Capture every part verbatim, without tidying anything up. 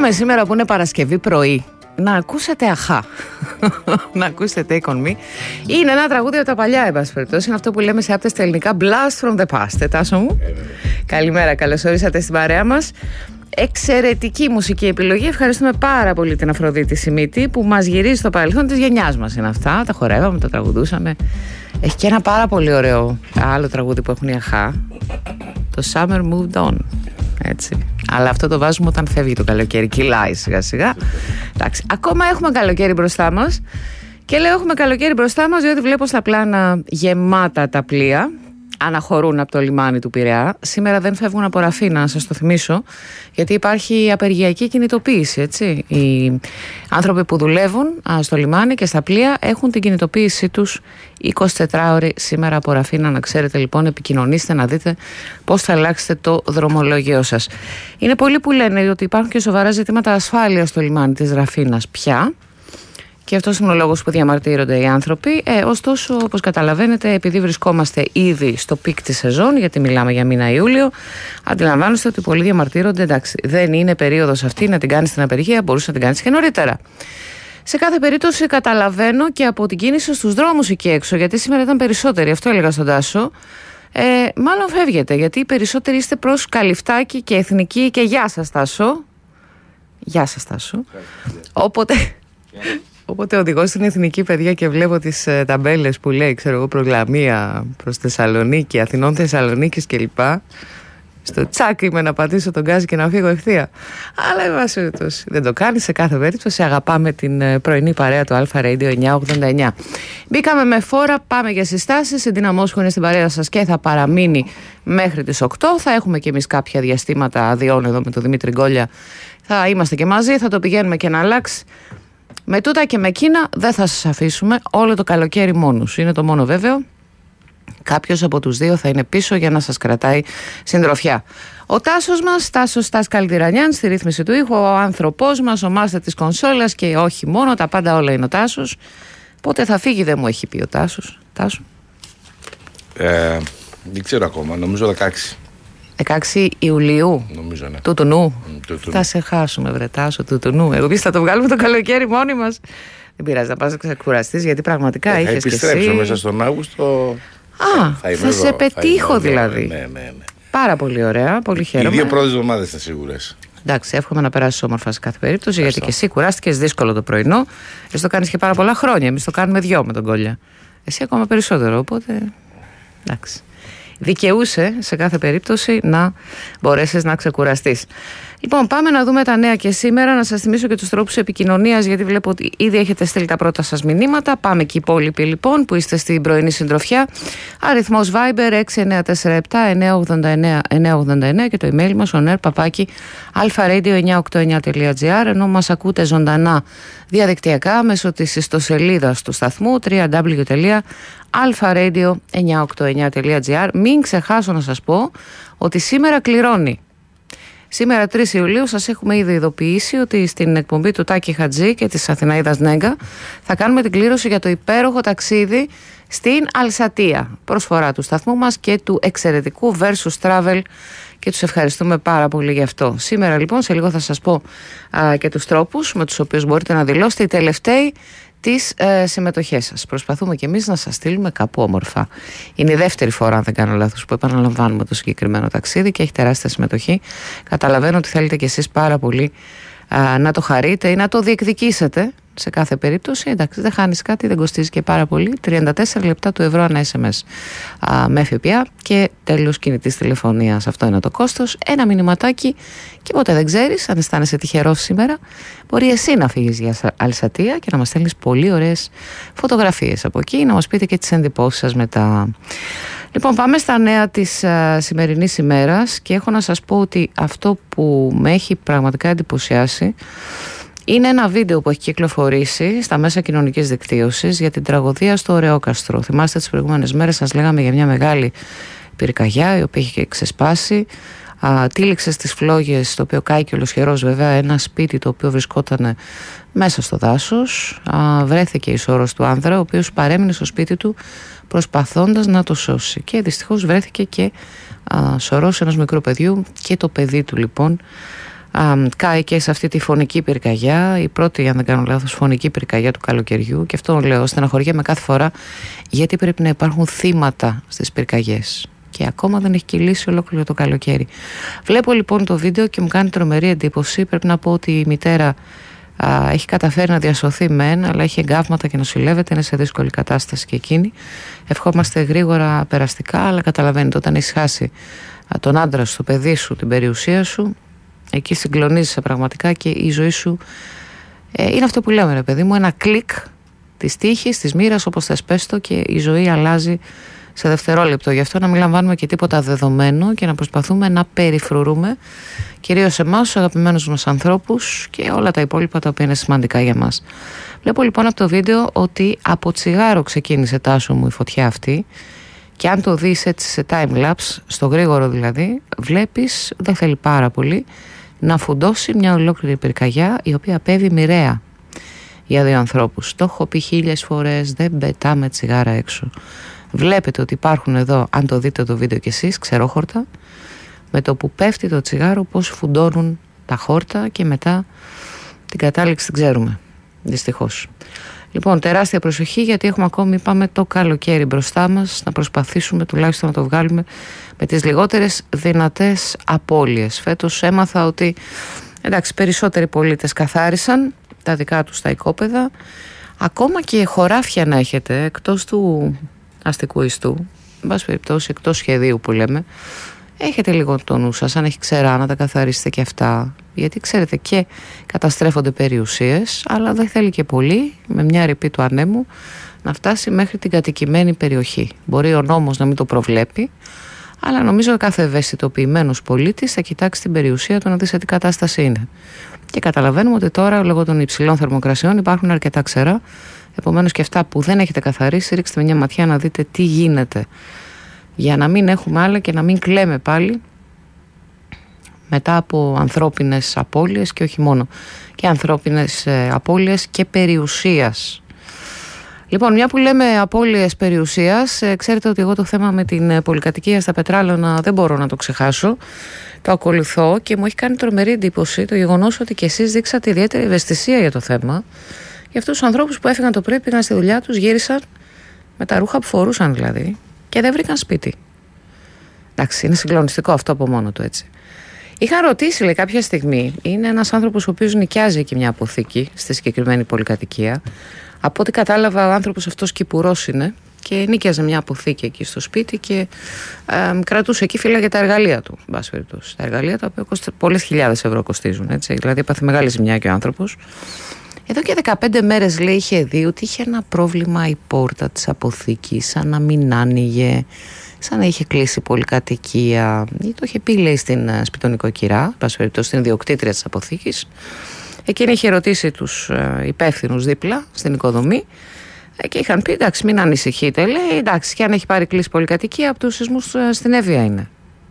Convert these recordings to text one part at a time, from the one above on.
Είπαμε σήμερα που είναι Παρασκευή πρωί να ακούσετε αχά. Να ακούσετε Take On Me. Είναι ένα τραγούδι από τα παλιά, εν πάση περιπτώσει. Είναι αυτό που λέμε σε άπτεστα ελληνικά Blast from the past. Ε, Τάσο μου. Καλημέρα, καλώς ορίσατε στην παρέα μας. Εξαιρετική μουσική επιλογή. Ευχαριστούμε πάρα πολύ την Αφροδίτη Σιμίτη που μας γυρίζει στο παρελθόν της γενιάς μας. Είναι αυτά. Τα χορεύαμε, τα τραγουδούσαμε. Έχει και ένα πάρα πολύ ωραίο άλλο τραγούδι που έχουν οι αχά. Το Summer Moved On. Έτσι. Αλλά αυτό το βάζουμε όταν φεύγει το καλοκαίρι. Κυλάει σιγά σιγά. Εντάξει. Ακόμα έχουμε καλοκαίρι μπροστά μας. Και λέω έχουμε καλοκαίρι μπροστά μας διότι βλέπω στα πλάνα γεμάτα τα πλοία. Αναχωρούν από το λιμάνι του Πειραιά. Σήμερα δεν φεύγουν από Ραφίνα, να σας το θυμίσω, γιατί υπάρχει απεργιακή κινητοποίηση. Έτσι. Οι άνθρωποι που δουλεύουν α, στο λιμάνι και στα πλοία έχουν την κινητοποίησή τους εικοσιτετράωρη σήμερα από Ραφίνα. Να ξέρετε λοιπόν, επικοινωνήστε να δείτε πώς θα αλλάξετε το δρομολόγιο σας. Είναι πολλοί που λένε ότι υπάρχουν και σοβαρά ζητήματα ασφάλειας στο λιμάνι της Ραφίνας πια. Και αυτός είναι ο λόγος που διαμαρτύρονται οι άνθρωποι. Ε, ωστόσο, όπως καταλαβαίνετε, επειδή βρισκόμαστε ήδη στο πικ της σεζόν, γιατί μιλάμε για μήνα Ιούλιο, αντιλαμβάνεστε ότι πολλοί διαμαρτύρονται. Εντάξει, δεν είναι περίοδος αυτή να την κάνεις στην απεργία, μπορούσε να την κάνεις και νωρίτερα. Σε κάθε περίπτωση, καταλαβαίνω και από την κίνηση στους δρόμους εκεί έξω, γιατί σήμερα ήταν περισσότεροι, αυτό έλεγα στον Τάσο. Ε, μάλλον φεύγετε, γιατί οι περισσότεροι είστε προς Καλυφτάκι και Εθνική και γεια σας, Τάσο. Γεια σας, Τάσο. Όποτε. Οπότε οδηγώ στην Εθνική, παιδιά, και βλέπω τις ε, ταμπέλες που λέει, ξέρω εγώ, προγραμμία προς Θεσσαλονίκη, Αθηνών Θεσσαλονίκης κλπ. Στο τσάκ είμαι να πατήσω τον γκάζι και να φύγω ευθεία. Αλλά εν πάση περιπτώσει δεν το κάνει. Σε κάθε περίπτωση αγαπάμε την ε, πρωινή παρέα του Αλφα Radio εννιακόσια ογδόντα εννιά. Μπήκαμε με φόρα, πάμε για συστάσεις. Η Ντίνα Μόσχου είναι στην παρέα σας και θα παραμείνει μέχρι τις οκτώ. Θα έχουμε και εμείς κάποια διαστήματα αδειών εδώ με τον Δημήτρη Γκόλια. Θα είμαστε και μαζί, θα το πηγαίνουμε και να αλλάξει. Με τούτα και με εκείνα δεν θα σας αφήσουμε όλο το καλοκαίρι μόνους. Είναι το μόνο βέβαιο. Κάποιος από τους δύο θα είναι πίσω για να σας κρατάει συντροφιά. Ο Τάσος μας, Τάσος Τάς Καλτιρανιάν, στη ρύθμιση του ήχου, ο άνθρωπός μας, ο μάστερ της κονσόλας και όχι μόνο, τα πάντα όλα είναι ο Τάσος. Πότε θα φύγει δεν μου έχει πει ο Τάσος. Τάσο. Ε, δεν ξέρω ακόμα, νομίζω δεκαέξι. δεκαέξι Ιουλίου. Νομίζω, ναι. Του τουνού. Mm, θα σε χάσουμε, βρε Τάσο, του τουνού. Εγώ θα το βγάλουμε το καλοκαίρι μόνοι μας. Δεν πειράζει, να πας να ξεκουραστείς, γιατί πραγματικά ε, είχες και εσύ. Θα επιστρέψω μέσα στον Αύγουστο. Α, θα, θα σε πετύχω δηλαδή. Ναι, ναι, ναι. Πάρα πολύ ωραία, πολύ χαίρομαι. Οι δύο πρώτες εβδομάδες είναι σίγουρες. Εντάξει, εύχομαι να περάσεις όμορφα σε κάθε περίπτωση. Ευχαριστώ. Γιατί και εσύ κουράστηκες δύσκολο το πρωινό. Εσύ το κάνεις και πάρα πολλά χρόνια. Εμείς το κάνουμε δυο με τον Κόλια. Εσύ ακόμα περισσότερο, οπότε. Εντάξει. Δικαιούσε σε κάθε περίπτωση να μπορέσεις να ξεκουραστείς. Λοιπόν, πάμε να δούμε τα νέα και σήμερα. Να σας θυμίσω και τους τρόπους επικοινωνίας, γιατί βλέπω ότι ήδη έχετε στείλει τα πρώτα σας μηνύματα. Πάμε και οι υπόλοιποι λοιπόν που είστε στην πρωινή συντροφιά. Αριθμός Viber έξι εννιά τέσσερα επτά εννιά ογδόντα εννιά εννιά ογδόντα εννιά και το email μας onair παπάκι alpharadio εννιακόσια ογδόντα εννιά τελεία gr, ενώ μας ακούτε ζωντανά διαδικτυακά μέσω της ιστοσελίδας του σταθμού double-u double-u double-u τελεία alpharadio εννιακόσια ογδόντα εννιά τελεία gr. Μην ξεχάσω να σας πω ότι σήμερα κληρώνει. Σήμερα τρεις Ιουλίου σας έχουμε ήδη ειδοποιήσει ότι στην εκπομπή του Τάκη Χατζή και της Αθηναίδας Νέγκα θα κάνουμε την κλήρωση για το υπέροχο ταξίδι στην Αλσατία. Προσφορά του σταθμού μας και του εξαιρετικού Versus Travel και τους ευχαριστούμε πάρα πολύ γι' αυτό. Σήμερα λοιπόν σε λίγο θα σας πω α, και τους τρόπους με τους οποίους μπορείτε να δηλώσετε οι τελευταίοι τις ε, συμμετοχές σας. Προσπαθούμε και εμείς να σας στείλουμε κάπου όμορφα. Είναι η δεύτερη φορά, αν δεν κάνω λάθος, που επαναλαμβάνουμε το συγκεκριμένο ταξίδι και έχει τεράστια συμμετοχή. Καταλαβαίνω ότι θέλετε κι εσείς πάρα πολύ α, να το χαρείτε ή να το διεκδικήσετε σε κάθε περίπτωση. Εντάξει, δεν χάνεις κάτι, δεν κοστίζει και πάρα πολύ. τριάντα τέσσερα λεπτά του ευρώ ένα ες εμ ες α, με ΦΠΑ και τέλος κινητής τηλεφωνίας. Αυτό είναι το κόστος. Ένα μηνυματάκι και ποτέ δεν ξέρεις, αν αισθάνεσαι τυχερός σήμερα, μπορεί εσύ να φύγεις για Αλσατία και να μας στέλνεις πολύ ωραίες φωτογραφίες από εκεί, να μας πείτε και τις εντυπώσεις σας μετά. Λοιπόν, πάμε στα νέα της α, σημερινής ημέρας και έχω να σας πω ότι αυτό που με έχει πραγματικά εντυπωσιάσει είναι ένα βίντεο που έχει κυκλοφορήσει στα μέσα κοινωνικής δικτύωσης για την τραγωδία στο Ωρεόκαστρο. Θυμάστε τις προηγούμενες μέρες σας λέγαμε για μια μεγάλη πυρκαγιά η οποία είχε ξεσπάσει. Α, τύλιξε στις φλόγες, στο οποίο κάηκε ολοσχερός βέβαια, ένα σπίτι το οποίο βρισκόταν μέσα στο δάσος. Α, βρέθηκε η σώρος του άνδρα, ο οποίος παρέμεινε στο σπίτι του προσπαθώντας να το σώσει. Και δυστυχώς βρέθηκε και α, σωρός ενός μικρού παιδιού και το παιδί του λοιπόν κάηκε σε αυτή τη φωνική πυρκαγιά, η πρώτη, αν δεν κάνω λάθος, φωνική πυρκαγιά του καλοκαιριού. Και αυτό λέω, στεναχωριέμαι κάθε φορά, γιατί πρέπει να υπάρχουν θύματα στις πυρκαγιές. Και ακόμα δεν έχει κυλήσει ολόκληρο το καλοκαίρι. Βλέπω λοιπόν το βίντεο και μου κάνει τρομερή εντύπωση. Πρέπει να πω ότι η μητέρα α, έχει καταφέρει να διασωθεί μεν, αλλά έχει εγκάβματα και νοσηλεύεται. Είναι σε δύσκολη κατάσταση και εκείνη. Ευχόμαστε γρήγορα περαστικά, αλλά καταλαβαίνετε, όταν έχει χάσει α, τον άντρα σου, το παιδί σου, την περιουσία σου, εκεί συγκλονίζεσαι πραγματικά και η ζωή σου ε, είναι αυτό που λέμε, ρε παιδί μου, ένα κλικ της τύχης, της μοίρας, όπως θες πες το, και η ζωή αλλάζει σε δευτερόλεπτο. Γι' αυτό να μην λαμβάνουμε και τίποτα δεδομένο και να προσπαθούμε να περιφρουρούμε κυρίως εμάς, τους αγαπημένους μας ανθρώπους και όλα τα υπόλοιπα τα οποία είναι σημαντικά για μας. Βλέπω λοιπόν από το βίντεο ότι από τσιγάρο ξεκίνησε, Τάσο μου, η φωτιά αυτή, και αν το δεις έτσι σε time-lapse, στο γρήγορο δηλαδή, βλέπεις, δεν θέλει πάρα πολύ, να φουντώσει μια ολόκληρη πυρκαγιά η οποία απέβει μοιραία για δύο ανθρώπους. Το έχω πει χίλιες φορές, δεν πετάμε τσιγάρα έξω. Βλέπετε ότι υπάρχουν εδώ, αν το δείτε το βίντεο κι εσείς, ξερόχορτα, με το που πέφτει το τσιγάρο πώς φουντώνουν τα χόρτα και μετά την κατάληξη την ξέρουμε, δυστυχώς. Λοιπόν, τεράστια προσοχή, γιατί έχουμε ακόμη, είπαμε, το καλοκαίρι μπροστά μας, να προσπαθήσουμε τουλάχιστον να το βγάλουμε με τις λιγότερες δυνατές απώλειες. Φέτος έμαθα ότι, εντάξει, περισσότεροι πολίτες καθάρισαν τα δικά τους τα οικόπεδα, ακόμα και χωράφια να έχετε εκτός του αστικού ιστού, εν πάση περιπτώσει εκτός σχεδίου που λέμε, έχετε λίγο το νου σας, αν έχει ξερά, να τα καθαρίσετε και αυτά, γιατί ξέρετε και καταστρέφονται περιουσίες, αλλά δεν θέλει και πολύ, με μια ρηπή του ανέμου, να φτάσει μέχρι την κατοικημένη περιοχή. Μπορεί ο νόμος να μην το προβλέπει, αλλά νομίζω κάθε ευαισθητοποιημένος πολίτης θα κοιτάξει την περιουσία του να δει σε τι κατάσταση είναι. Και καταλαβαίνουμε ότι τώρα, λόγω των υψηλών θερμοκρασιών, υπάρχουν αρκετά ξερά. Επομένως και αυτά που δεν έχετε καθαρίσει, ρίξτε μια ματιά να δείτε τι γίνεται, για να μην έχουμε άλλα και να μην κλαίμε πάλι μετά από ανθρώπινες απώλειες, και όχι μόνο, και ανθρώπινες ε, απώλειες και περιουσίας. Λοιπόν, μια που λέμε απώλειες περιουσίας, ε, ξέρετε ότι εγώ το θέμα με την ε, πολυκατοικία στα Πετράλωνα δεν μπορώ να το ξεχάσω. Το ακολουθώ και μου έχει κάνει τρομερή εντύπωση το γεγονός ότι και εσείς δείξατε ιδιαίτερη ευαισθησία για το θέμα. Για αυτούς τους ανθρώπους που έφυγαν το πρωί, πήγαν στη δουλειά τους, γύρισαν με τα ρούχα που φορούσαν δηλαδή και δεν βρήκαν σπίτι. Εντάξει, είναι συγκλονιστικό αυτό από μόνο του, έτσι. Είχα ρωτήσει, λέει, κάποια στιγμή, είναι ένας άνθρωπος ο οποίος νοικιάζει εκεί μια αποθήκη στη συγκεκριμένη πολυκατοικία. Από ό,τι κατάλαβα, ο άνθρωπος αυτός Κυπουρός είναι και νίκιαζε μια αποθήκη εκεί στο σπίτι και ε, κρατούσε εκεί, φύλαγε τα εργαλεία του. Μπας περιπτώσει. Τα εργαλεία τα οποία πολλές χιλιάδες ευρώ κοστίζουν, έτσι. Δηλαδή, έπαθε μεγάλη ζημιά και ο άνθρωπος. Εδώ και δεκαπέντε μέρες, λέει, είχε δει ότι είχε ένα πρόβλημα η πόρτα της αποθήκης, σαν να μην άνοιγε, σαν να είχε κλείσει πολυκατοικία. Ή το είχε πει, λέει, στην σπιτονικοκυρά, πάση περιπτώσει στην ιδιοκτήτρια της αποθήκης. Εκείνη είχε ρωτήσει τους υπεύθυνους δίπλα στην οικοδομή και είχαν πει, εντάξει, μην ανησυχείτε, λέει, εντάξει, και αν έχει πάρει κλείσει πολυκατοικία, από τους σεισμούς στην Εύβοια είναι.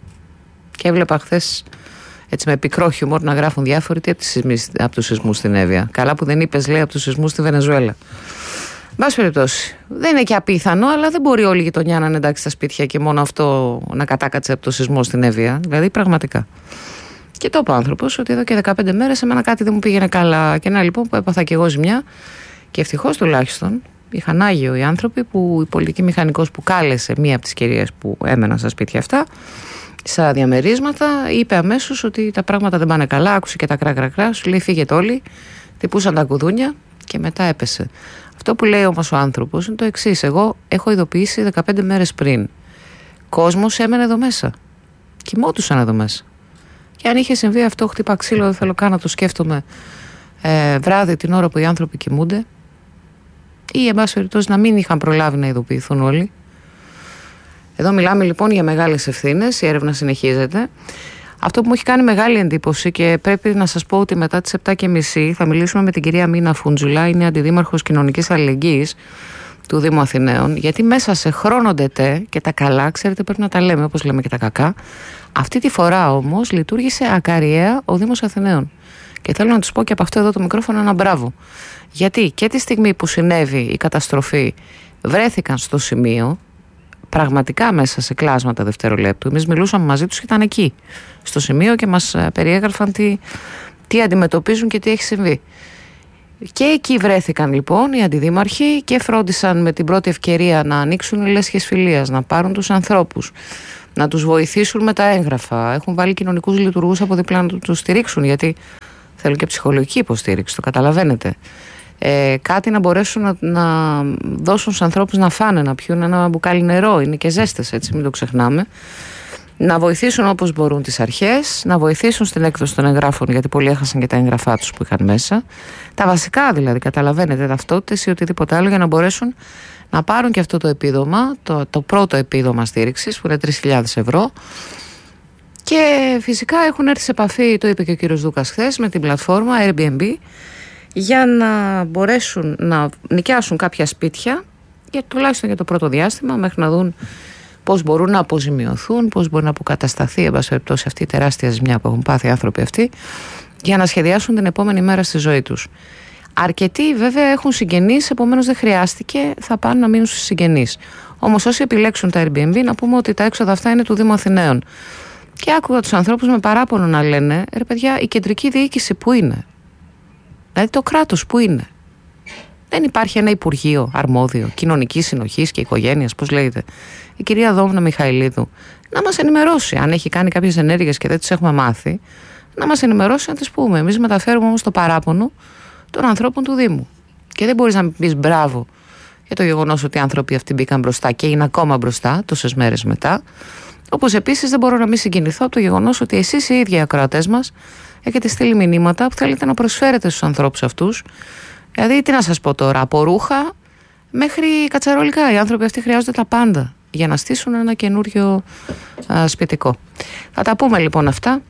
Και έβλεπα χθες, έτσι με πικρό χιούμορ, να γράφουν διάφοροι τι από τους σεισμούς στην Εύβοια. Καλά που δεν είπες, λέει, από τους σεισμούς στη Βενεζουέλα. Μπας περιπτώσει, δεν είναι και απίθανο, αλλά δεν μπορεί όλη η γειτονιά να είναι εντάξει στα σπίτια και μόνο αυτό να κατάκατσε από το σεισμό στην Εύβοια. Δηλαδή, πραγματικά. Και το είπε ο άνθρωπος ότι εδώ και δεκαπέντε μέρες εμένα κάτι δεν μου πήγαινε καλά. Και να λοιπόν που έπαθα και εγώ ζημιά. Και ευτυχώς τουλάχιστον είχαν άγιο οι άνθρωποι, που η πολιτική μηχανικός που κάλεσε μία από τις κυρίες που έμεναν στα σπίτια αυτά, στα διαμερίσματα, είπε αμέσως ότι τα πράγματα δεν πάνε καλά. Άκουσε και τα κρά-κρά-κρά, σου λέει φύγετε όλοι, τυπούσαν τα κουδούνια και μετά έπεσε. Αυτό που λέει όμως ο άνθρωπος είναι το εξής. Εγώ έχω ειδοποιήσει δεκαπέντε μέρες πριν. Κόσμος έμενε εδώ μέσα. Κοιμόντουσαν εδώ μέσα. Και αν είχε συμβεί αυτό, χτύπα ξύλο, δεν θέλω καν να το σκέφτομαι, ε, βράδυ την ώρα που οι άνθρωποι κοιμούνται, ή εν πάση περιπτώσει να μην είχαν προλάβει να ειδοποιηθούν όλοι. Εδώ μιλάμε λοιπόν για μεγάλες ευθύνες, η έρευνα συνεχίζεται. Αυτό που μου έχει κάνει μεγάλη εντύπωση, και πρέπει να σας πω ότι μετά τις επτά και μισή θα μιλήσουμε με την κυρία Μίνα Φούντζουλα, είναι αντιδήμαρχος κοινωνικής αλληλεγγύης του Δήμου Αθηναίων, γιατί μέσα σε χρόνο ντετέ και τα καλά, ξέρετε, πρέπει να τα λέμε όπως λέμε και τα κακά. Αυτή τη φορά όμως λειτουργήσε ακαριέα ο Δήμος Αθηναίων. Και θέλω να τους πω και από αυτό εδώ το μικρόφωνο ένα μπράβο. Γιατί και τη στιγμή που συνέβη η καταστροφή βρέθηκαν στο σημείο, πραγματικά μέσα σε κλάσματα δευτερολέπτου. Εμείς μιλούσαμε μαζί τους και ήταν εκεί, στο σημείο, και μας περιέγραφαν τι, τι αντιμετωπίζουν και τι έχει συμβεί. Και εκεί βρέθηκαν λοιπόν οι αντιδήμαρχοι και φρόντισαν με την πρώτη ευκαιρία να ανοίξουν λέσχες φιλίας, να πάρουν τους ανθρώπους, να τους βοηθήσουν με τα έγγραφα. Έχουν βάλει κοινωνικούς λειτουργούς από δίπλα να τους στηρίξουν, γιατί θέλουν και ψυχολογική υποστήριξη, το καταλαβαίνετε. Ε, κάτι να μπορέσουν να, να δώσουν στους ανθρώπους να φάνε, να πιούν ένα μπουκάλι νερό, είναι και ζέστες, έτσι, μην το ξεχνάμε. Να βοηθήσουν όπως μπορούν τις αρχές, να βοηθήσουν στην έκδοση των εγγράφων, γιατί πολλοί έχασαν και τα εγγραφά τους που είχαν μέσα. Τα βασικά δηλαδή, καταλαβαίνετε, ταυτότητες ή οτιδήποτε άλλο, για να μπορέσουν να πάρουν και αυτό το επίδομα, το, το πρώτο επίδομα στήριξης, που είναι τρεις χιλιάδες ευρώ. Και φυσικά έχουν έρθει σε επαφή, το είπε και ο κύριος Δούκας χθες, με την πλατφόρμα Airbnb, για να μπορέσουν να νοικιάσουν κάποια σπίτια, για, τουλάχιστον για το πρώτο διάστημα, μέχρι να δουν πώς μπορούν να αποζημιωθούν, πώς μπορεί να αποκατασταθεί, εν πάση περιπτώσει, αυτή η τεράστια ζημιά που έχουν πάθει οι άνθρωποι αυτοί, για να σχεδιάσουν την επόμενη μέρα στη ζωή τους. Αρκετοί βέβαια έχουν συγγενείς, επομένως δεν χρειάστηκε, θα πάνε να μείνουν στους συγγενείς. Όμως όσοι επιλέξουν τα Airbnb, να πούμε ότι τα έξοδα αυτά είναι του Δήμου Αθηναίων. Και άκουγα τους ανθρώπους με παράπονο να λένε, ρε παιδιά, η κεντρική διοίκηση πού είναι? Δηλαδή το κράτος πού είναι? Δεν υπάρχει ένα Υπουργείο αρμόδιο κοινωνικής συνοχής και οικογένειας, πώς λέγεται, η κυρία Δόμνα Μιχαηλίδου, να μας ενημερώσει αν έχει κάνει κάποιες ενέργειες και δεν τις έχουμε μάθει, να μας ενημερώσει να τις πούμε. Εμείς μεταφέρουμε όμως το παράπονο των ανθρώπων του Δήμου. Και δεν μπορείς να μην πεις μπράβο για το γεγονός ότι οι άνθρωποι αυτοί μπήκαν μπροστά και είναι ακόμα μπροστά τόσες μέρες μετά. Όπως επίσης δεν μπορώ να μην συγκινηθώ από το γεγονός ότι εσείς οι ίδιοι οι ακροατές μας έχετε στείλει μηνύματα που θέλετε να προσφέρετε στους ανθρώπους αυτούς. Δηλαδή, τι να σας πω τώρα, από ρούχα μέχρι κατσαρολικά. Οι άνθρωποι αυτοί χρειάζονται τα πάντα για να στήσουν ένα καινούριο α, σπιτικό. Θα τα πούμε λοιπόν αυτά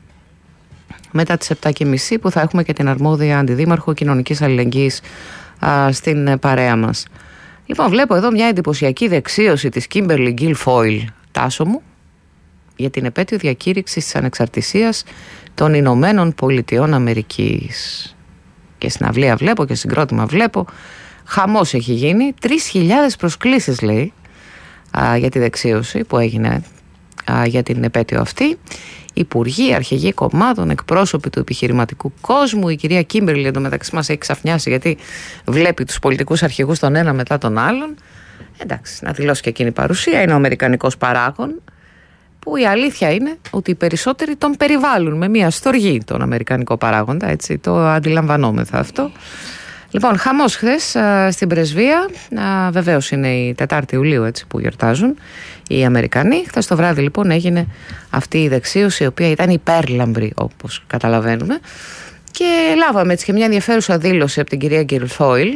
μετά τις επτά και μισή, που θα έχουμε και την αρμόδια αντιδήμαρχο κοινωνικής αλληλεγγύης α, στην παρέα μας. Λοιπόν, βλέπω εδώ μια εντυπωσιακή δεξίωση της Kimberly Guilfoyle, Τάσο μου, για την επέτειο διακήρυξης της ανεξαρτησίας των Ηνωμένων Πολιτειών Αμερικής. Και συναυλία βλέπω και συγκρότημα βλέπω. Χαμός έχει γίνει. Τρεις χιλιάδες προσκλήσεις, λέει, α, για τη δεξίωση που έγινε α, για την επέτειο αυτή. Υπουργοί, αρχηγοί κομμάτων, εκπρόσωποι του επιχειρηματικού κόσμου. Η κυρία Κίμπερλι εντωμεταξύ μας έχει ξαφνιάσει, γιατί βλέπει τους πολιτικούς αρχηγούς τον ένα μετά τον άλλον. Εντάξει, να δηλώσει και εκείνη η παρουσία. Είναι ο αμερικανικός παράγων, που η αλήθεια είναι ότι οι περισσότεροι τον περιβάλλουν με μια στοργή τον αμερικανικό παράγοντα, έτσι, το αντιλαμβανόμεθα αυτό. Λοιπόν, χαμός χθες α, στην πρεσβεία, α, βεβαίως είναι η Τετάρτη Ιουλίου, έτσι, που γιορτάζουν οι Αμερικανοί. Χθες το βράδυ λοιπόν έγινε αυτή η δεξίωση, η οποία ήταν υπέρλαμπρη, όπως καταλαβαίνουμε, και λάβαμε έτσι και μια ενδιαφέρουσα δήλωση από την κυρία Guilfoyle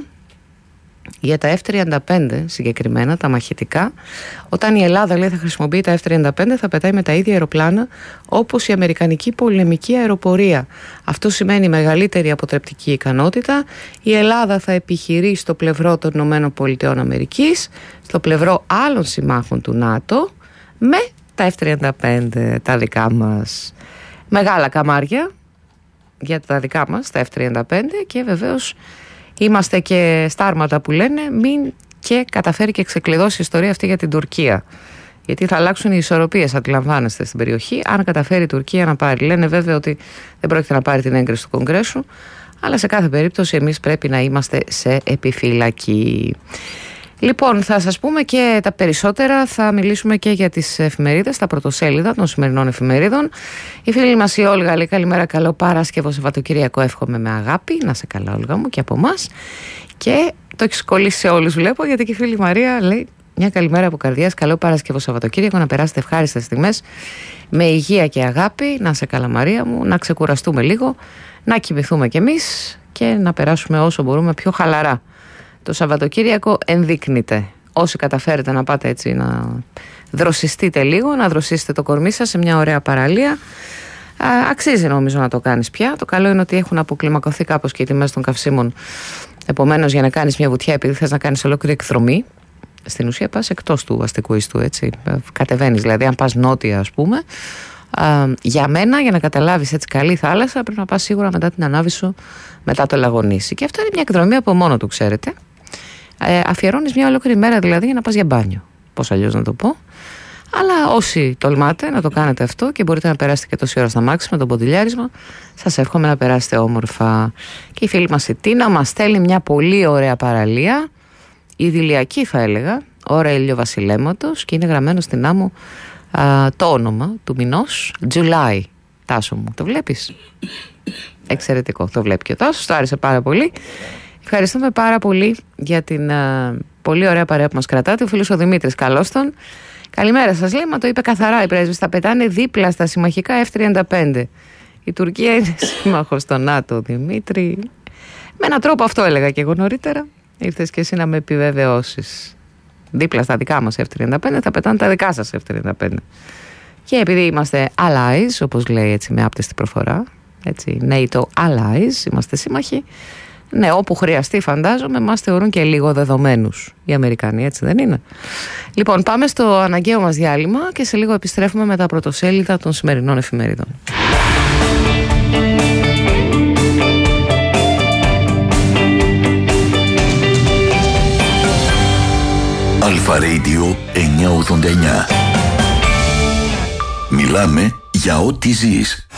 για τα εφ τριάντα πέντε συγκεκριμένα, τα μαχητικά. Όταν η Ελλάδα, λέει, θα χρησιμοποιεί τα εφ τριάντα πέντε, θα πετάει με τα ίδια αεροπλάνα όπως η αμερικανική πολεμική αεροπορία. Αυτό σημαίνει μεγαλύτερη αποτρεπτική ικανότητα. Η Ελλάδα θα επιχειρεί στο πλευρό των Ηνωμένων Πολιτειών Αμερικής, στο πλευρό άλλων συμμάχων του ΝΑΤΟ, με τα εφ τριάντα πέντε, τα δικά μας. Μεγάλα καμάρια για τα δικά μας, τα εφ τριάντα πέντε, και βεβαίως είμαστε και στάρματα που λένε μην και καταφέρει και ξεκλειδώσει η ιστορία αυτή για την Τουρκία. Γιατί θα αλλάξουν οι ισορροπίες, αντιλαμβάνεστε, στην περιοχή, αν καταφέρει η Τουρκία να πάρει. Λένε βέβαια ότι δεν πρόκειται να πάρει την έγκριση του Κογκρέσου, αλλά σε κάθε περίπτωση εμείς πρέπει να είμαστε σε επιφυλακή. Λοιπόν, θα σας πούμε και τα περισσότερα. Θα μιλήσουμε και για τις εφημερίδες, τα πρωτοσέλιδα των σημερινών εφημερίδων. Η φίλη μας η Όλγα λέει καλημέρα, καλό Παρασκευό Σαββατοκύριακο, εύχομαι με αγάπη. Να σε καλά, Όλγα μου, και από εμάς. Και το έχεις κολλήσει σε όλους, βλέπω, γιατί και η φίλη Μαρία λέει μια καλημέρα από καρδιάς, καλό Παρασκευό Σαββατοκύριακο, να περάσετε ευχάριστες στιγμές με υγεία και αγάπη. Να σε καλά, Μαρία μου, να ξεκουραστούμε λίγο, να κοιμηθούμε κι εμείς και να περάσουμε όσο μπορούμε πιο χαλαρά. Το Σαββατοκύριακο ενδείκνυται. Όσοι καταφέρετε να πάτε έτσι να δροσιστείτε λίγο, να δροσίσετε το κορμί σας σε μια ωραία παραλία, α, αξίζει νομίζω να το κάνεις πια. Το καλό είναι ότι έχουν αποκλιμακωθεί κάπως και οι τιμές των καυσίμων. Επομένως, για να κάνεις μια βουτιά, επειδή θες να κάνεις ολόκληρη εκδρομή, στην ουσία πας εκτός του αστικού ιστού, έτσι. Κατεβαίνεις, δηλαδή, αν πας νότια, ας πούμε. Α, για μένα, για να καταλάβεις έτσι καλή θάλασσα, πρέπει να πας σίγουρα μετά την Ανάβησο, μετά το Λαγονίσι. Και αυτό είναι μια εκδρομή από μόνο του, ξέρετε. Ε, αφιερώνεις μια ολόκληρη μέρα δηλαδή για να πας για μπάνιο. Πώς αλλιώς να το πω. Αλλά όσοι τολμάτε να το κάνετε αυτό και μπορείτε να περάσετε και τόση ώρα στα μάξι με το ποντιλιάρισμα, σας εύχομαι να περάσετε όμορφα. Και η φίλη μας η Τίνα μας στέλνει μια πολύ ωραία παραλία, ιδηλιακή θα έλεγα, ώρα ηλιοβασιλέματος, και είναι γραμμένο στην άμμο α, το όνομα του μηνός, July. Τάσο μου, το βλέπεις? Εξαιρετικό, το βλέπει και ο Τάσος, το άρεσε πάρα πολύ. Ευχαριστούμε πάρα πολύ για την α, πολύ ωραία παρέα που μας κρατάτε. Ο φίλος ο Δημήτρης, καλώς τον. Καλημέρα σας, λέει, μα το είπε καθαρά οι πρέσβεις, θα πετάνε δίπλα στα συμμαχικά εφ τριάντα πέντε. Η Τουρκία είναι σύμμαχος στο ΝΑΤΟ, Δημήτρη. Με έναν τρόπο αυτό έλεγα και εγώ νωρίτερα. Ήρθες και εσύ να με επιβεβαιώσεις. Δίπλα στα δικά μας εφ τριάντα πέντε θα πετάνε τα δικά σας εφ τριάντα πέντε. Και επειδή είμαστε allies, όπως λέει έτσι με άπτεστη προφορά, έτσι, NATO allies, είμαστε σύμμαχοι, ναι, όπου χρειαστεί φαντάζομαι, μας θεωρούν και λίγο δεδομένους οι Αμερικάνοι, έτσι δεν είναι? Λοιπόν, πάμε στο αναγκαίο μας διάλειμμα και σε λίγο επιστρέφουμε με τα πρωτοσέλιδα των σημερινών εφημερίδων. Αλφα Radio εννιακόσια ογδόντα εννιά. Μιλάμε για ό,τι ζεις.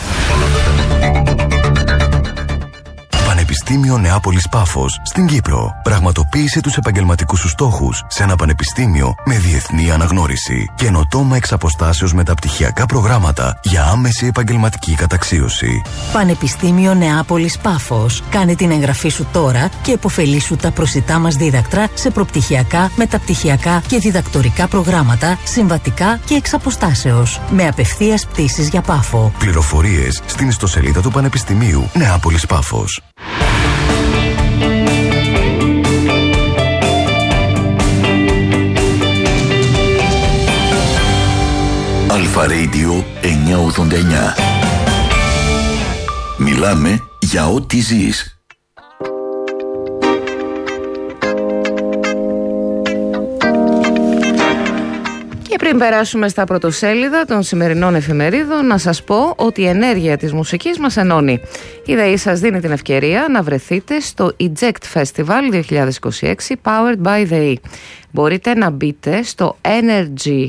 Πανεπιστήμιο Νεάπολης Πάφος στην Κύπρο. Πραγματοποίησε τους επαγγελματικούς σου στόχους σε ένα πανεπιστήμιο με διεθνή αναγνώριση. Καινοτόμα εξ αποστάσεως μεταπτυχιακά προγράμματα για άμεση επαγγελματική καταξίωση. Πανεπιστήμιο Νεάπολης Πάφος. Κάνε την εγγραφή σου τώρα και επωφελήσου τα προσιτά μας δίδακτρα σε προπτυχιακά, μεταπτυχιακά και διδακτορικά προγράμματα, συμβατικά και εξ αποστάσεως. Με απευθείας πτήσεις για Πάφο. Πληροφορίες στην ιστοσελίδα του Πανεπιστημίου Νεάπολης Πάφος. Αλφα Radio εννιακόσια ογδόντα εννιά. Μιλάμε για ό,τι ζεις. Και πριν περάσουμε στα πρωτοσέλιδα των σημερινών εφημερίδων, να σας πω ότι η ενέργεια της μουσικής μας ενώνει. Η ΔΕΗ σας δίνει την ευκαιρία να βρεθείτε στο Eject Festival δύο χιλιάδες είκοσι έξι Powered by ΔΕΗ. Μπορείτε να μπείτε στο energy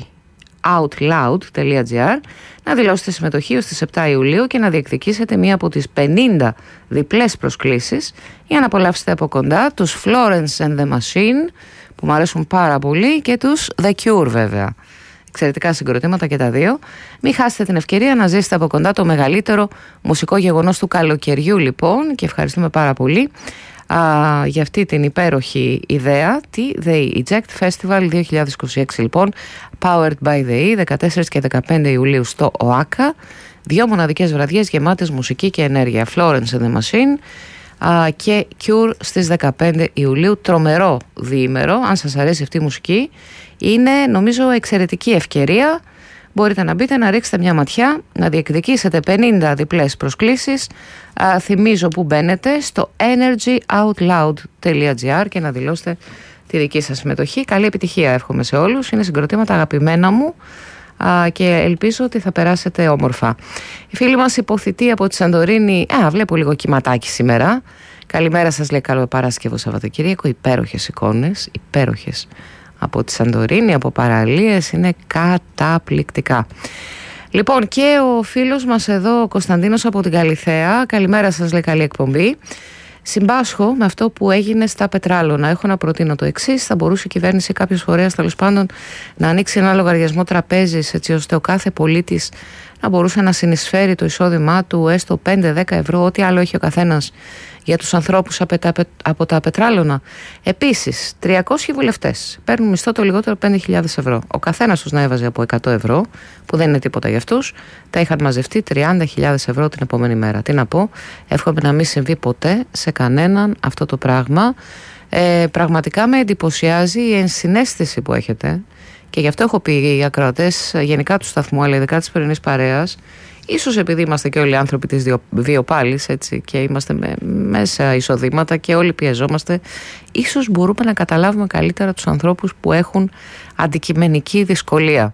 out loud τελεία τζι άρ, να δηλώσετε συμμετοχή ως τις επτά Ιουλίου και να διεκδικήσετε μία από τις πενήντα διπλές προσκλήσεις για να απολαύσετε από κοντά τους Florence and the Machine, που μου αρέσουν πάρα πολύ, και τους The Cure βέβαια. Εξαιρετικά συγκροτήματα και τα δύο. Μην χάσετε την ευκαιρία να ζήσετε από κοντά το μεγαλύτερο μουσικό γεγονός του καλοκαιριού, λοιπόν, και ευχαριστούμε πάρα πολύ α, για αυτή την υπέροχη ιδέα. Τι ΔΕΗ Eject Festival δύο χιλιάδες είκοσι έξι, λοιπόν, Powered by ΔΕΗ, δεκατέσσερις και δεκαπέντε Ιουλίου στο ΟΑΚΑ. Δύο μοναδικές βραδιές γεμάτες μουσική και ενέργεια. Florence and the Machine α, και Cure στις δεκαπέντε Ιουλίου. Τρομερό διήμερο, αν σας αρέσει αυτή η μουσική. Είναι, νομίζω, εξαιρετική ευκαιρία. Μπορείτε να μπείτε, να ρίξετε μια ματιά, να διεκδικήσετε πενήντα διπλές προσκλήσεις. Α, θυμίζω που μπαίνετε στο energy out loud τελεία τζι άρ και να δηλώσετε τη δική σας συμμετοχή. Καλή επιτυχία εύχομαι σε όλους. Είναι συγκροτήματα αγαπημένα μου α, και ελπίζω ότι θα περάσετε όμορφα. Η φίλη μας υποθητή από τη Σαντορίνη, α, βλέπω λίγο κυματάκι σήμερα. Καλημέρα σας, λέει, καλό Παρασκευό Σαββατοκύριακο. Υπέροχες εικόνες, υπέροχες. Από τη Σαντορίνη, από παραλίες, είναι καταπληκτικά. Λοιπόν, και ο φίλος μας εδώ, ο Κωνσταντίνος από την Καλιθέα, καλημέρα σας, λέει, καλή εκπομπή. Συμπάσχω με αυτό που έγινε στα πετράλωνα. Έχω να προτείνω το εξής: θα μπορούσε η κυβέρνηση, κάποιος φορέας τέλος πάντων, να ανοίξει ένα λογαριασμό τραπέζης, έτσι ώστε ο κάθε πολίτης να μπορούσε να συνεισφέρει το εισόδημά του έστω πέντε με δέκα ευρώ, ό,τι άλλο έχει ο καθένας, για τους ανθρώπους από τα πετράλωνα. Επίσης, τριακόσιοι βουλευτές παίρνουν μισθό το λιγότερο πέντε χιλιάδες ευρώ. Ο καθένας τους να έβαζε από εκατό ευρώ, που δεν είναι τίποτα για αυτούς. Τα είχαν μαζευτεί τριάντα χιλιάδες ευρώ την επόμενη μέρα. Τι να πω, εύχομαι να μην συμβεί ποτέ σε κανέναν αυτό το πράγμα. Ε, πραγματικά με εντυπωσιάζει η ενσυναίσθηση που έχετε, και γι' αυτό έχω πει οι ακροατές γενικά του σταθμού, αλλά ειδικά της πρωινής παρέας. Ίσως επειδή είμαστε και όλοι άνθρωποι της βιοπάλης, έτσι, και είμαστε με μέσα εισοδήματα και όλοι πιεζόμαστε, ίσως μπορούμε να καταλάβουμε καλύτερα τους ανθρώπους που έχουν αντικειμενική δυσκολία.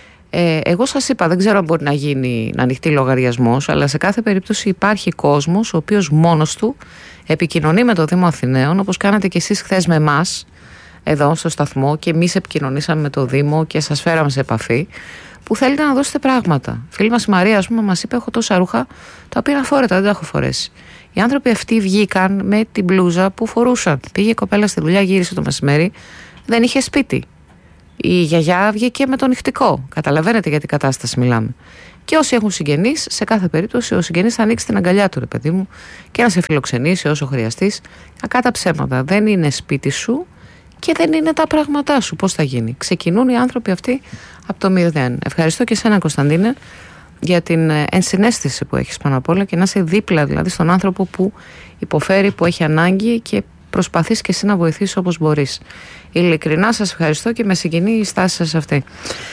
Ε, εγώ σας είπα, δεν ξέρω αν μπορεί να γίνει, να ανοιχτεί λογαριασμός, αλλά σε κάθε περίπτωση υπάρχει κόσμος ο οποίος μόνος του επικοινωνεί με το Δήμο Αθηναίων, όπως κάνατε και εσείς χθες με εμάς, εδώ στο σταθμό και εμείς επικοινωνήσαμε με το Δήμο και σας φέραμε σε επαφή, που θέλετε να δώσετε πράγματα. Φίλη μας η Μαρία, ας πούμε, μας είπε: έχω τόσα ρούχα τα οποία είναι αφόρετα, δεν τα έχω φορέσει. Οι άνθρωποι αυτοί βγήκαν με την μπλούζα που φορούσαν. Πήγε η κοπέλα στη δουλειά, γύρισε το μεσημέρι, δεν είχε σπίτι. Η γιαγιά βγήκε με το νυχτικό. Καταλαβαίνετε για τι κατάσταση μιλάμε. Και όσοι έχουν συγγενείς, σε κάθε περίπτωση ο συγγενής θα ανοίξει την αγκαλιά του, ρε παιδί μου, και να σε φιλοξενήσει όσο χρειαστείς. Κακά τα ψέματα. Δεν είναι σπίτι σου και δεν είναι τα πράγματά σου. Πώς θα γίνει? Ξεκινούν οι άνθρωποι αυτοί από το μηδέν. Ευχαριστώ και εσένα, Κωνσταντίνε, για την ενσυναίσθηση που έχεις πάνω απ' όλα και να είσαι δίπλα δηλαδή στον άνθρωπο που υποφέρει, που έχει ανάγκη και προσπαθείς και εσύ να βοηθήσεις όπως μπορείς. Ειλικρινά σας ευχαριστώ και με συγκινεί η στάση σας αυτή.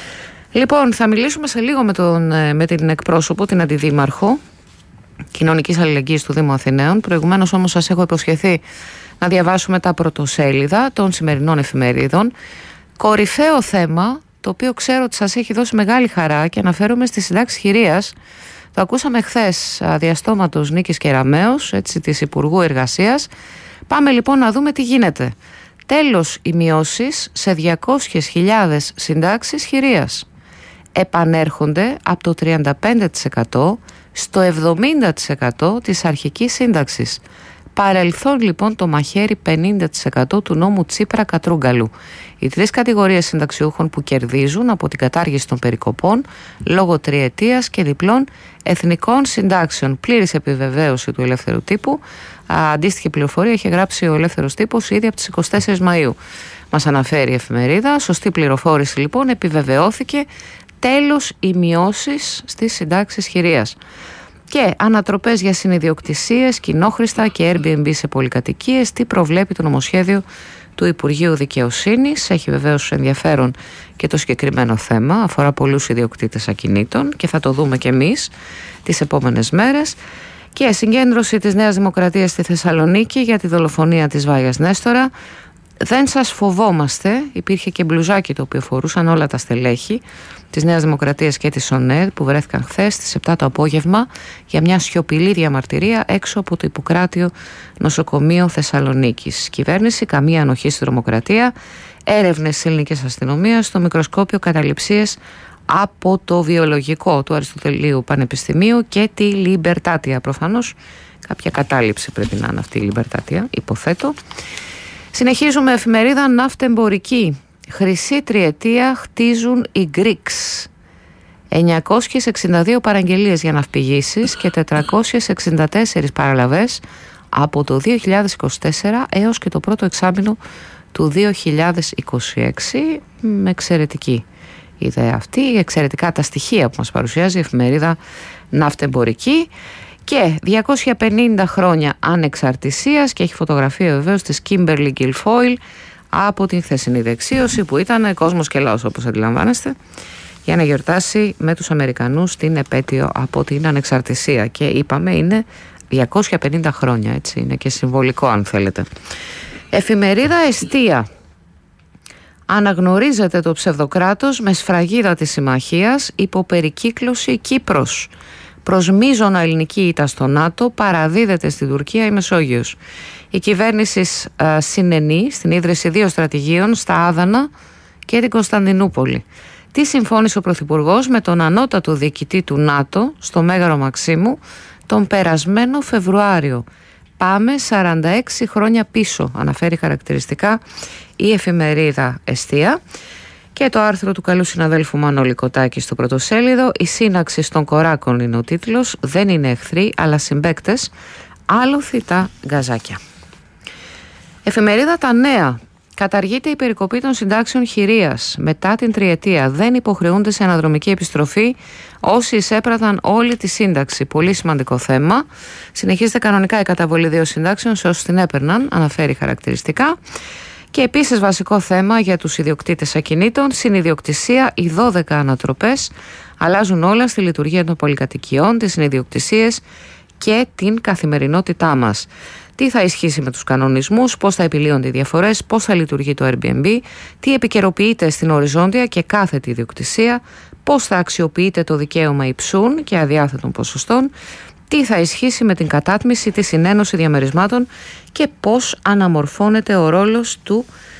Λοιπόν, θα μιλήσουμε σε λίγο με, τον, με την εκπρόσωπο, την Αντιδήμαρχο Κοινωνικής Αλληλεγγύης του Δήμου Αθηναίων. Προηγουμένως όμως σας έχω υποσχεθεί να διαβάσουμε τα πρωτοσέλιδα των σημερινών εφημερίδων. Κορυφαίο θέμα, το οποίο ξέρω ότι σας έχει δώσει μεγάλη χαρά, και αναφέρομαι στη συντάξη χειρίας. Το ακούσαμε χθες διαστόματος Νίκης Κεραμέως, έτσι, της Υπουργού Εργασίας. Πάμε λοιπόν να δούμε τι γίνεται. Τέλος οι μειώσεις σε διακόσιες χιλιάδες συντάξεις χειρίας. Επανέρχονται από το τριάντα πέντε τοις εκατό στο εβδομήντα τοις εκατό της αρχικής σύνταξης. Παρελθόν λοιπόν το μαχαίρι πενήντα τοις εκατό του νόμου Τσίπρα Κατρούγκαλου. Οι τρεις κατηγορίες συνταξιούχων που κερδίζουν από την κατάργηση των περικοπών λόγω τριετίας και διπλών εθνικών συντάξεων. Πλήρης επιβεβαίωση του Ελεύθερου Τύπου. Αντίστοιχη πληροφορία έχει γράψει ο Ελεύθερος Τύπος ήδη από τις εικοστή τέταρτη Μαΐου. Μας αναφέρει η εφημερίδα. Σωστή πληροφόρηση λοιπόν, επιβεβαιώθηκε. Τέλος οι μειώσεις στις συντάξεις χειρίας. Και ανατροπές για συνιδιοκτησίες, κοινόχρηστα και Airbnb σε πολυκατοικίες. Τι προβλέπει το νομοσχέδιο του Υπουργείου Δικαιοσύνης? Έχει βεβαίως ενδιαφέρον και το συγκεκριμένο θέμα. Αφορά πολλούς ιδιοκτήτες ακινήτων και θα το δούμε και εμείς τις επόμενες μέρες. Και συγκέντρωση της Νέας Δημοκρατίας στη Θεσσαλονίκη για τη δολοφονία της Βάγιας Νέστορα. Δεν σας φοβόμαστε. Υπήρχε και μπλουζάκι το οποίο φορούσαν όλα τα στελέχη της Νέας Δημοκρατίας και της ΟΝΕΔ που βρέθηκαν χθες στις επτά το απόγευμα για μια σιωπηλή διαμαρτυρία έξω από το Ιπποκράτιο Νοσοκομείο Θεσσαλονίκης. Κυβέρνηση, καμία ανοχή στη τρομοκρατία. Έρευνες της ελληνικής αστυνομίας στο μικροσκόπιο καταληψίες από το βιολογικό του Αριστοτελείου Πανεπιστημίου και τη Λιμπερτάτια. Προφανώς κάποια κατάληψη πρέπει να είναι αυτή η Λιμπερτάτια, υποθέτω. Συνεχίζουμε εφημερίδα Ναυτεμπορική. Χρυσή τριετία χτίζουν οι Greeks. εννιακόσιες εξήντα δύο παραγγελίες για ναυπηγήσεις και τετρακόσιες εξήντα τέσσερις παραλαβές από το δύο χιλιάδες είκοσι τέσσερα έως και το πρώτο εξάμηνο του δύο χιλιάδες είκοσι έξι. Με εξαιρετική ιδέα αυτή, εξαιρετικά τα στοιχεία που μας παρουσιάζει η εφημερίδα Ναυτεμπορική. Και διακόσια πενήντα χρόνια ανεξαρτησίας, και έχει φωτογραφία βεβαίως της Κίμπερλι Γκιλφόιλ από την χθεσινή δεξίωση που ήταν κόσμος και λαός, όπως αντιλαμβάνεστε, για να γιορτάσει με τους Αμερικανούς την επέτειο από την ανεξαρτησία. Και είπαμε είναι διακόσια πενήντα χρόνια, έτσι, είναι και συμβολικό αν θέλετε. Εφημερίδα Εστία. Αναγνωρίζεται το ψευδοκράτος με σφραγίδα της συμμαχίας, υποπερικύκλωση Κύπρος. Προς μείζωνα ελληνική ήττα στο ΝΑΤΟ παραδίδεται στην Τουρκία η Μεσόγειος. Η κυβέρνηση α, συνενεί στην ίδρυση δύο στρατηγίων στα Άδανα και την Κωνσταντινούπολη. Τι συμφώνησε ο Πρωθυπουργός με τον ανώτατο διοικητή του ΝΑΤΟ στο Μέγαρο Μαξίμου τον περασμένο Φεβρουάριο. Πάμε σαράντα έξι χρόνια πίσω, αναφέρει χαρακτηριστικά η εφημερίδα Εστία. Και το άρθρο του καλού συναδέλφου Μανώλη Κοτάκη στο πρωτοσέλιδο. Η σύναξη των κοράκων είναι ο τίτλος. Δεν είναι εχθροί αλλά συμπαίκτες. Άλοθη τα γκαζάκια. Εφημερίδα Τα Νέα. Καταργείται η περικοπή των συντάξεων χειρίας. Μετά την τριετία δεν υποχρεούνται σε αναδρομική επιστροφή όσοι εισέπραδαν όλη τη σύνταξη. Πολύ σημαντικό θέμα. Συνεχίζεται κανονικά η καταβολή δύο συντάξεων σε όσους την έπαιρναν, αναφέρει χαρακτηριστικά. Και επίσης βασικό θέμα για τους ιδιοκτήτες ακινήτων, συνιδιοκτησία, οι δώδεκα ανατροπές αλλάζουν όλα στη λειτουργία των πολυκατοικιών, τις συνιδιοκτησίες και την καθημερινότητά μας. Τι θα ισχύσει με τους κανονισμούς, πώς θα επιλύονται οι διαφορές, πώς θα λειτουργεί το Airbnb, τι επικαιροποιείται στην οριζόντια και κάθετη ιδιοκτησία, πώς θα αξιοποιείται το δικαίωμα υψούν και αδιάθετων ποσοστών, τι θα ισχύσει με την κατάτμιση, τη συνένωση διαμερισμάτων και πώς αναμορφώνεται ο ρόλος του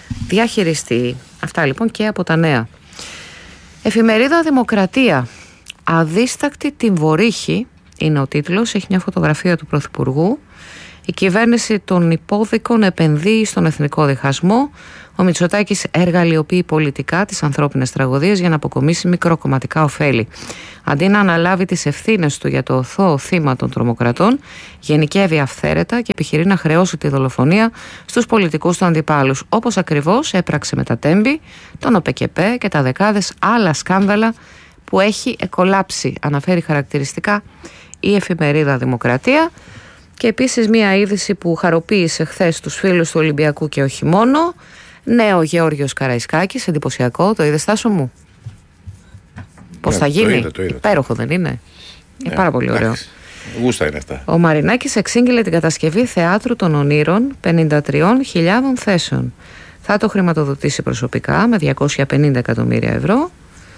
διαχειριστεί. Αυτά λοιπόν και από τα νέα. Εφημερίδα Δημοκρατία. Αδίστακτη την βορύχη είναι ο τίτλος. Έχει μια φωτογραφία του Πρωθυπουργού. Η κυβέρνηση των υπόδικων επενδύει στον εθνικό διχασμό. Ο Μητσοτάκης εργαλειοποιεί πολιτικά τις ανθρώπινες τραγωδίες για να αποκομίσει μικροκομματικά ωφέλη. Αντί να αναλάβει τις ευθύνες του για το οθώο θύμα των τρομοκρατών, γενικεύει αυθαίρετα και επιχειρεί να χρεώσει τη δολοφονία στους πολιτικούς του αντιπάλους, όπως ακριβώς έπραξε με τα Τέμπη, τον ΟΠΕΚΕΠΕ και τα δεκάδες άλλα σκάνδαλα που έχει εκολάψει, αναφέρει χαρακτηριστικά η εφημερίδα Δημοκρατία. Και επίσης μια είδηση που χαροποίησε χθες τους φίλους του Ολυμπιακού και όχι μόνο. Νέο Γεώργιος Καραϊσκάκης, εντυπωσιακό, το είδες, Τάσο μου? Πώς Ναι, θα το γίνει? είδα, το είδα. Υπέροχο δεν είναι? Είναι Ναι, πάρα πολύ ωραίο. εντάξει. Γούστα είναι αυτά. Ο Μαρινάκης εξήγηλε την κατασκευή θεάτρου των ονείρων πενήντα τριών χιλιάδων θέσεων. Θα το χρηματοδοτήσει προσωπικά με διακόσια πενήντα εκατομμύρια ευρώ.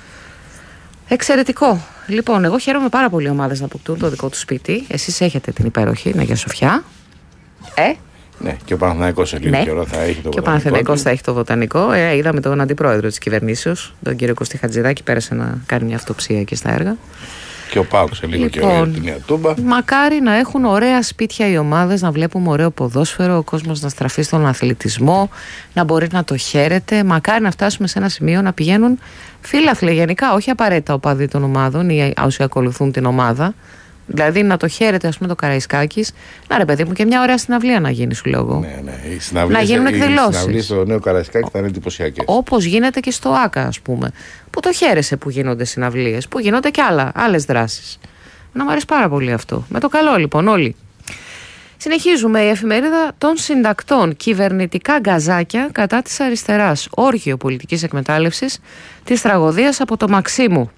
Εξαιρετικό. Λοιπόν, εγώ χαίρομαι πάρα πολύ οι ομάδες να αποκτούν το δικό του σπίτι. Εσείς έχετε την υπέροχη Αγία Σοφιά. Ε, Ναι, και ο Παναθηναϊκός σε λίγο ναι. καιρό θα έχει το Και ο βοτανικό. Παναθηναϊκός θα έχει το βοτανικό. Ε, είδαμε τον αντιπρόεδρο της κυβερνήσεως, τον κύριο Κωστή Χατζηδάκη, πέρασε να κάνει μια αυτοψία εκεί στα έργα. Και ο Πάουκ σε λίγο Λοιπόν, καιρό τη Νέα Τούμπα. Μακάρι να έχουν ωραία σπίτια οι ομάδες, να βλέπουμε ωραίο ποδόσφαιρο, ο κόσμος να στραφεί στον αθλητισμό, να μπορεί να το χαίρεται. Μακάρι να φτάσουμε σε ένα σημείο να πηγαίνουν φίλαθλοι γενικά, όχι απαραίτητα οπαδοί των ομάδων ή όσοι ακολουθούν την ομάδα. Δηλαδή να το χαίρεται, ας πούμε, το Καραϊσκάκης. Να ρε παιδί μου, και μια ωραία συναυλία να γίνει, σου λέω. Ναι, ναι. Οι συναυλίες, Να γίνουν εκδηλώσεις. Οι συναυλίες στο νέο Καραϊσκάκη θα είναι εντυπωσιακές. Όπως γίνεται και στο ΆΚΑ, ας πούμε. Που το χαίρεσαι που γίνονται συναυλίες, που γίνονται και άλλα, άλλες δράσεις. Να μου αρέσει πάρα πολύ αυτό. Με το καλό λοιπόν όλοι. Συνεχίζουμε. Η εφημερίδα των συντακτών. Κυβερνητικά γκαζάκια κατά της αριστεράς. Όργιο πολιτικής εκμετάλλευσης της τραγωδίας από το Μαξίμου.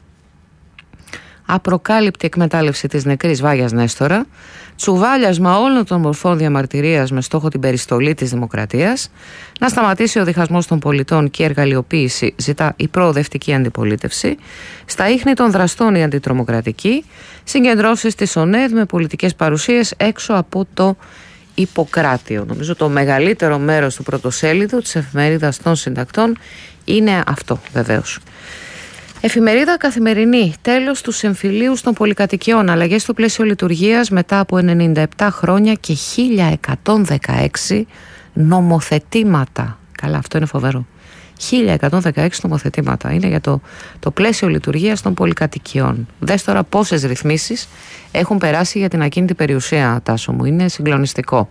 Απροκάλυπτη εκμετάλλευση της νεκρής Βάγιας Νέστορα, τσουβάλιασμα όλων των μορφών διαμαρτυρίας με στόχο την περιστολή της δημοκρατίας, να σταματήσει ο διχασμός των πολιτών και η εργαλειοποίηση, ζητά η προοδευτική αντιπολίτευση, στα ίχνη των δραστών η αντιτρομοκρατική, συγκεντρώσεις της ΟΝΕΔ με πολιτικές παρουσίες έξω από το Ιπποκράτιο. Νομίζω το μεγαλύτερο μέρος του πρωτοσέλιδου της εφημερίδας των συντακτών είναι αυτό, βεβαίως. Εφημερίδα Καθημερινή. Τέλος του εμφυλίου των πολυκατοικιών. Αλλαγές στο πλαίσιο λειτουργίας μετά από ενενήντα επτά χρόνια και χίλια εκατόν δεκαέξι νομοθετήματα. Καλά, αυτό είναι φοβερό. χίλια εκατόν δεκαέξι νομοθετήματα. Είναι για το, το πλαίσιο λειτουργίας των πολυκατοικιών. Δες τώρα πόσες ρυθμίσεις έχουν περάσει για την ακίνητη περιουσία, Τάσο μου. Είναι συγκλονιστικό.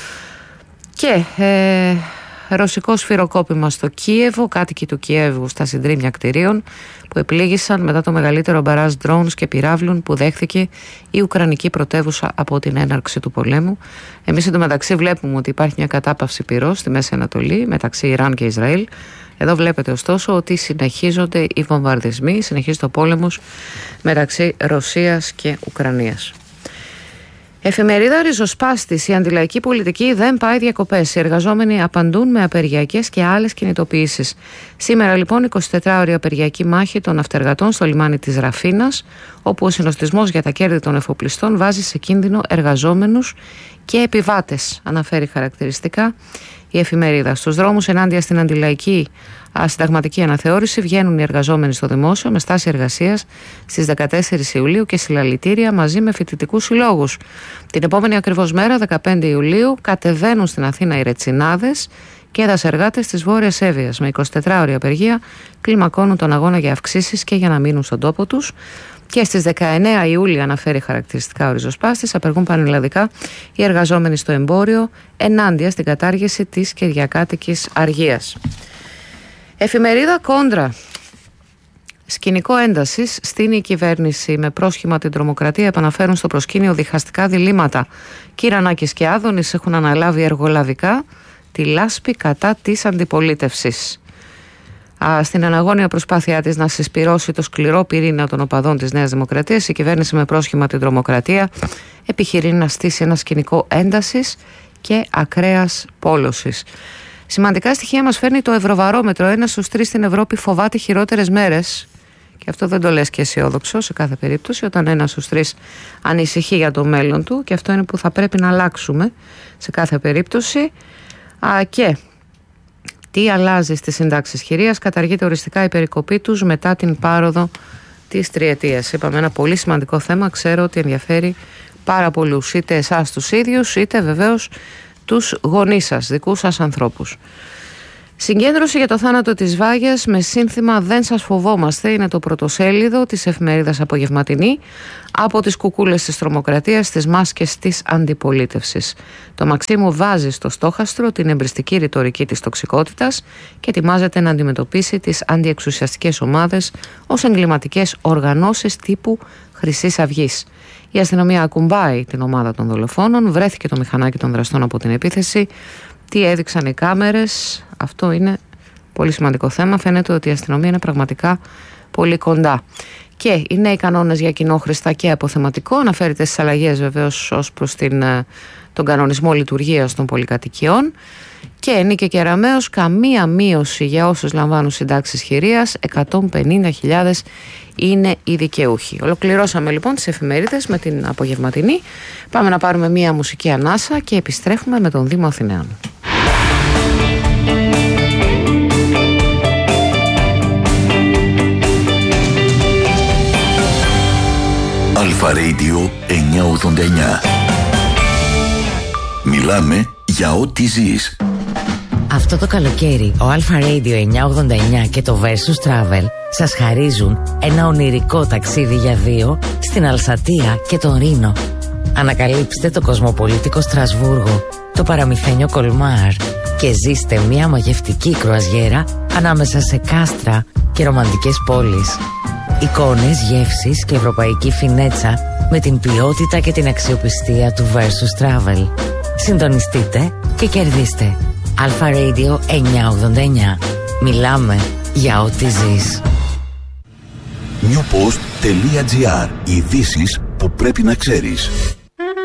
Και... Ε, ρωσικό σφυροκόπημα στο Κίεβο, κάτοικοι του Κιέβου στα συντρίμμια κτηρίων που επλήγησαν μετά το μεγαλύτερο μπαράζ drones και πυράβλων που δέχθηκε η Ουκρανική πρωτεύουσα από την έναρξη του πολέμου. Εμείς εντωμεταξύ βλέπουμε ότι υπάρχει μια κατάπαυση πυρός στη Μέση Ανατολή μεταξύ Ιράν και Ισραήλ. Εδώ βλέπετε ωστόσο ότι συνεχίζονται οι βομβαρδισμοί, συνεχίζεται ο πόλεμος μεταξύ Ρωσίας και Ουκρανίας. Εφημερίδα Ριζοσπάστης. Η αντιλαϊκή πολιτική δεν πάει διακοπές. Οι εργαζόμενοι απαντούν με απεργιακές και άλλες κινητοποιήσεις. Σήμερα λοιπόν εικοσιτετράωρη απεργιακή μάχη των ναυτεργατών στο λιμάνι της Ραφίνας, όπου ο συνοστισμός για τα κέρδη των εφοπλιστών βάζει σε κίνδυνο εργαζόμενους και επιβάτες, αναφέρει χαρακτηριστικά η εφημερίδα. Στους δρόμους ενάντια στην αντιλαϊκή συνταγματική αναθεώρηση βγαίνουν οι εργαζόμενοι στο δημόσιο με στάση εργασίας στις δεκατέσσερις Ιουλίου και συλλαλητήρια μαζί με φοιτητικούς συλλόγους. Την επόμενη ακριβώς μέρα, δεκαπέντε Ιουλίου, κατεβαίνουν στην Αθήνα οι Ρετσινάδες και δασεργάτες της Βόρειας Εύβοιας. Με εικοσιτετράωρη απεργία κλιμακώνουν τον αγώνα για αυξήσεις και για να μείνουν στον τόπο τους. Και στις δεκαεννέα Ιουλίου, αναφέρει χαρακτηριστικά ο Ριζοσπάστης, απεργούν πανελλαδικά οι εργαζόμενοι στο εμπόριο ενάντια στην κατάργηση της κυριακάτικης αργίας. Εφημερίδα Κόντρα. Σκηνικό έντασης στείνει η κυβέρνηση με πρόσχημα την τρομοκρατία, επαναφέρουν στο προσκήνιο διχαστικά διλήμματα. Κυρανάκης και Άδωνης έχουν αναλάβει εργολαβικά τη λάσπη κατά της αντιπολίτευσης. Α, στην αναγώνια προσπάθειά της να συσπυρώσει το σκληρό πυρήνα των οπαδών της Νέας Δημοκρατίας, η κυβέρνηση με πρόσχημα την τρομοκρατία επιχειρεί να στήσει ένα σκηνικό έντασης και ακραίας πόλωσης. Σημαντικά στοιχεία μας φέρνει το Ευρωβαρόμετρο. Ένας στους τρεις στην Ευρώπη φοβάται χειρότερες μέρες. Και αυτό δεν το λες και αισιόδοξο σε κάθε περίπτωση, όταν ένας στους τρεις ανησυχεί για το μέλλον του, και αυτό είναι που θα πρέπει να αλλάξουμε σε κάθε περίπτωση. Α, και Τι αλλάζει στις συντάξεις χειρίας? Καταργείται οριστικά η περικοπή τους μετά την πάροδο της τριετίας. Είπαμε ένα πολύ σημαντικό θέμα, ξέρω ότι ενδιαφέρει πάρα πολλούς, είτε εσάς τους ίδιους, είτε βεβαίως τους γονείς σας, δικούς σας ανθρώπους. Συγκέντρωση για το θάνατο της Βάγιας με σύνθημα «Δεν σας φοβόμαστε» είναι το πρωτοσέλιδο της εφημερίδας Απογευματινή, από τις κουκούλες της τρομοκρατίας στις μάσκες της αντιπολίτευσης. Το Μαξίμου βάζει στο στόχαστρο την εμπριστική ρητορική της τοξικότητας και ετοιμάζεται να αντιμετωπίσει τις αντιεξουσιαστικές ομάδες ως εγκληματικές οργανώσεις τύπου Χρυσής Αυγής. Η αστυνομία ακουμπάει την ομάδα των δολοφόνων, βρέθηκε το μηχανάκι των δραστών από την επίθεση. Τι έδειξαν οι κάμερες, αυτό είναι πολύ σημαντικό θέμα. Φαίνεται ότι η αστυνομία είναι πραγματικά πολύ κοντά. Και οι νέοι κανόνες για κοινόχρηστα και αποθεματικό, αναφέρεται στις αλλαγές βεβαίως ως προς την, τον κανονισμό λειτουργίας των πολυκατοικιών. Και Νίκη Κεραμέως, καμία μείωση για όσους λαμβάνουν συντάξεις χειρίας, εκατόν πενήντα χιλιάδες είναι οι δικαιούχοι. Ολοκληρώσαμε λοιπόν τις εφημερίδες με την Απογευματινή. Πάμε να πάρουμε μία μουσική ανάσα και επιστρέφουμε με τον Δήμο Αθηναίων. Αλφα Radio εννιακόσια ογδόντα εννιά. Μιλάμε για ό,τι ζεις. Αυτό το καλοκαίρι ο Αλφα Radio εννιακόσια ογδόντα εννιά και το Versus Travel σας χαρίζουν ένα ονειρικό ταξίδι για δύο στην Αλσατία και τον Ρήνο. Ανακαλύψτε το κοσμοπολίτικο Στρασβούργο, το παραμυθένιο Κολμάρ και ζήστε μια μαγευτική κρουαζιέρα ανάμεσα σε κάστρα και ρομαντικές πόλεις. Εικόνες, γεύσεις και ευρωπαϊκή φινέτσα με την ποιότητα και την αξιοπιστία του Versus Travel. Συντονιστείτε και κερδίστε. Αλφα Radio εννιακόσια ογδόντα εννιά. Μιλάμε για ό,τι ζεις. newpost.gr. Ειδήσεις που πρέπει να ξέρεις.